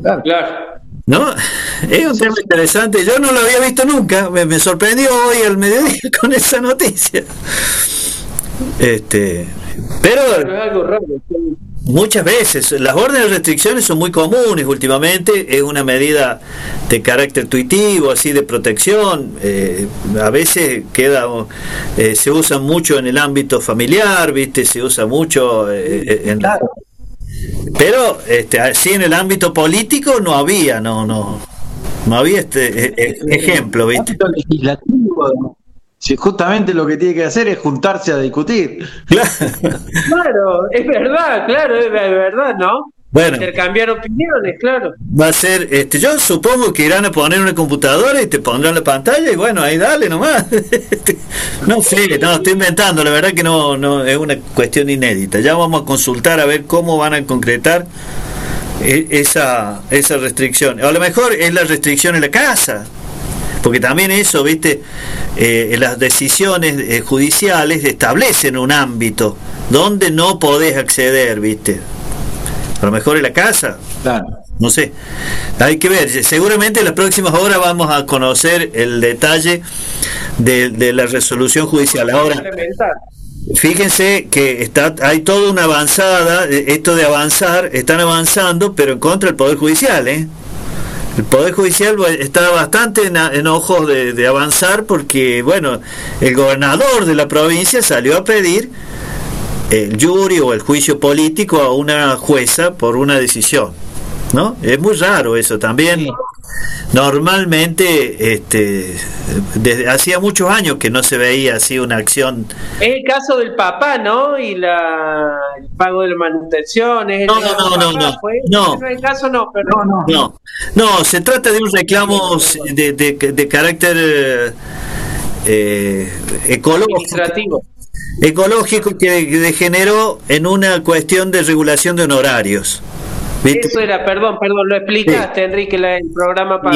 Claro. ¿No? Es un tema interesante. Yo no lo había visto nunca. Me sorprendió hoy al mediodía con esa noticia. Pero Es algo raro. muchas veces las órdenes de restricciones son muy comunes últimamente. Es una medida de carácter tuitivo, así de protección. A veces se usa mucho en el ámbito familiar, ¿viste? Se usa mucho Claro. pero así en el ámbito político no había ejemplo, ¿viste? Ámbito legislativo, si justamente lo que tiene que hacer es juntarse a discutir. Claro, es verdad, claro, es verdad, ¿no? Bueno, Intercambiar opiniones, claro. va a ser, yo supongo que irán a poner una computadora y te pondrán la pantalla y bueno, ahí dale nomás. No sé, no, estoy inventando, la verdad que no es una cuestión inédita. Ya vamos a consultar a ver cómo van a concretar esa restricción. A lo mejor es la restricción en la casa, porque también eso, viste, las decisiones judiciales establecen un ámbito donde no podés acceder, viste. A lo mejor en la casa, Claro. no sé, hay que ver. Seguramente en las próximas horas vamos a conocer el detalle de la resolución judicial. Ahora, Implementar. fíjense que hay toda una avanzada, esto de avanzar, están avanzando, pero en contra del Poder Judicial, ¿eh? El Poder Judicial está bastante en ojos de avanzar porque, bueno, el gobernador de la provincia salió a pedir el jury o el juicio político a una jueza por una decisión, ¿no? Es muy raro eso también. Sí. Normalmente, desde hacía muchos años que no se veía así una acción. Es el caso del papá, ¿no? Y el pago de las manutenciones. No, No, el caso no, pero No, se trata de un reclamo de carácter administrativo. ecológico que degeneró en una cuestión de regulación de honorarios. ¿Viste? Eso era, perdón, lo explicaste, sí. Enrique, el programa pasado. Y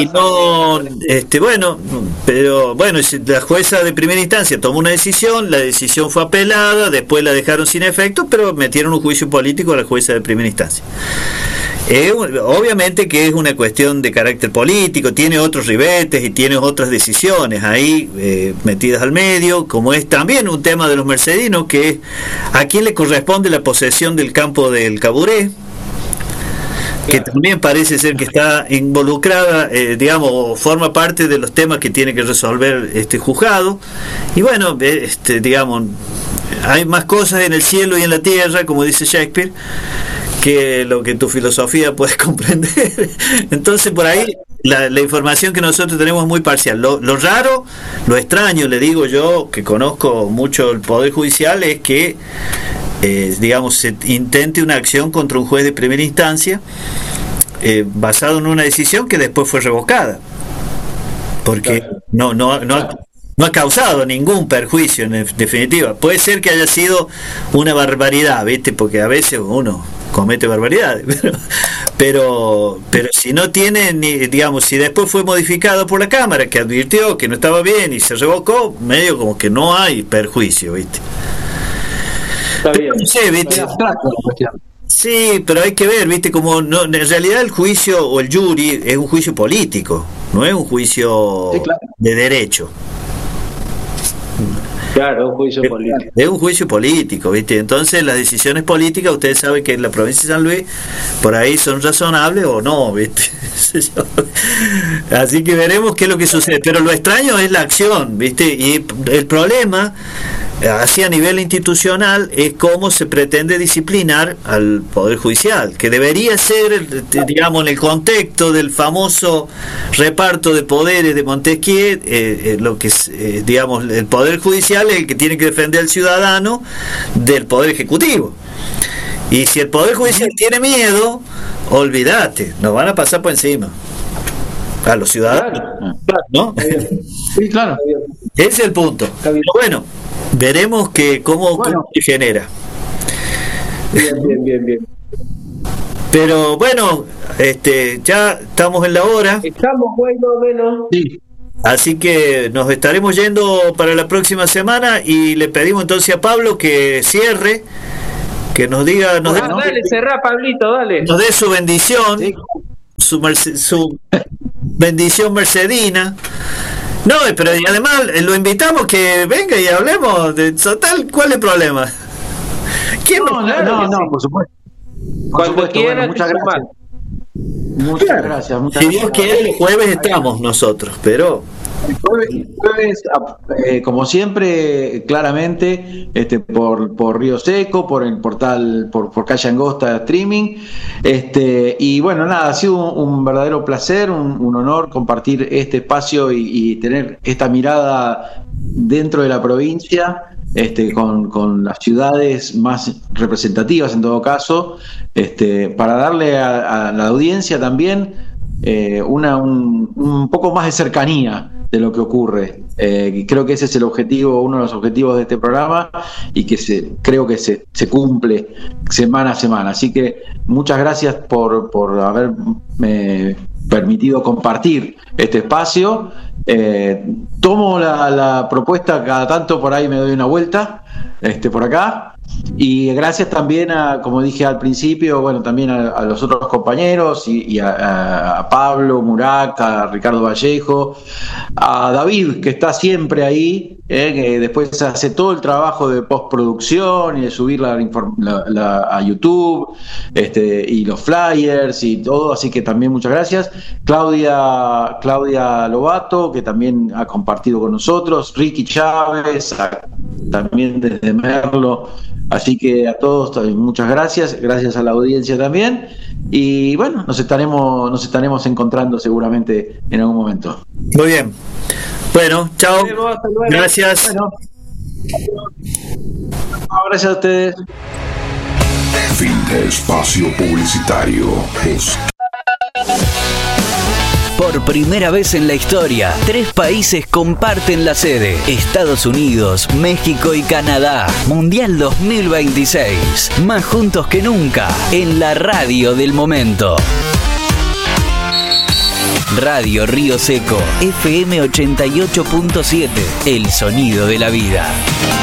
pero bueno, la jueza de primera instancia tomó una decisión, la decisión fue apelada, después la dejaron sin efecto, pero metieron un juicio político a la jueza de primera instancia. Obviamente que es una cuestión de carácter político, tiene otros ribetes y tiene otras decisiones ahí metidas al medio, como es también un tema de los mercedinos, que es a quién le corresponde la posesión del campo del Caburé, que también parece ser que está involucrada, digamos, forma parte de los temas que tiene que resolver este juzgado. Y bueno, digamos, hay más cosas en el cielo y en la tierra, como dice Shakespeare, que lo que tu filosofía puede comprender. Entonces, por ahí la información que nosotros tenemos es muy parcial. Lo raro, lo extraño, le digo yo, que conozco mucho el Poder Judicial, es que digamos, se intente una acción contra un juez de primera instancia basado en una decisión que después fue revocada, porque no ha causado ningún perjuicio en definitiva. Puede ser que haya sido una barbaridad, ¿viste? Porque a veces uno comete barbaridades, pero si no tiene, digamos, si después fue modificado por la Cámara, que advirtió que no estaba bien y se revocó, medio como que no hay perjuicio, ¿viste? Pero no sé, ¿viste? Sí, pero hay que ver, ¿viste? Como no, en realidad el juicio o el jury es un juicio político, no es un juicio de derecho. Claro, un juicio político. Es un juicio político, ¿viste? Entonces las decisiones políticas, ustedes saben que en la provincia de San Luis por ahí son razonables o no, ¿viste? Así que veremos qué es lo que sucede. Pero lo extraño es la acción, ¿viste? Y el problema, así a nivel institucional, es cómo se pretende disciplinar al Poder Judicial, que debería ser, digamos, en el contexto del famoso reparto de poderes de Montesquieu, lo que es, digamos, el Poder Judicial es el que tiene que defender al ciudadano del Poder Ejecutivo. Y si el Poder Judicial tiene miedo, olvídate, nos van a pasar por encima a los ciudadanos, ¿no? Sí, claro. Ese es el punto. Pero bueno, veremos cómo se genera. Bien. Pero bueno, ya estamos en la hora. Estamos menos. Sí. Así que nos estaremos yendo para la próxima semana y le pedimos entonces a Pablo que cierre, que nos diga, Dale, cerrá, Pablito, dale. nos dé su bendición. Sí. su bendición mercedina. No, pero y además lo invitamos que venga y hablemos de total, ¿cuál es el problema? ¿Quién no, por supuesto. Cuando quiera, bueno, muchas gracias. Muchas gracias. Si Dios quiere, el jueves estamos nosotros, pero el jueves, como siempre, claramente, por Río Seco, por el portal, por Calle Angosta Streaming, y bueno, nada, ha sido un verdadero placer, un honor compartir este espacio y tener esta mirada dentro de la provincia. Con las ciudades más representativas en todo caso, para darle a la audiencia también un poco más de cercanía de lo que ocurre. Creo que ese es el objetivo, uno de los objetivos de este programa, y que creo que se cumple semana a semana. Así que muchas gracias por haberme permitido compartir este espacio. Tomo la propuesta, cada tanto por ahí me doy una vuelta por acá, y gracias también como dije al principio, bueno, también a los otros compañeros y a Pablo Murak, a Ricardo Vallejo, a David, que está siempre ahí, que después hace todo el trabajo de postproducción y de subirla a YouTube, y los flyers y todo, así que también muchas gracias. Claudia Lobato, que también ha compartido con nosotros, Ricky Chávez, también desde Merlo. Así que a todos muchas gracias a la audiencia también, y bueno, nos estaremos encontrando seguramente en algún momento. Muy bien, bueno, chao, gracias. Bueno, gracias a ustedes. Fin de espacio publicitario. Por primera vez en la historia, 3 países comparten la sede: Estados Unidos, México y Canadá. Mundial 2026. Más juntos que nunca, en la radio del momento. Radio Río Seco, FM 88.7, el sonido de la vida.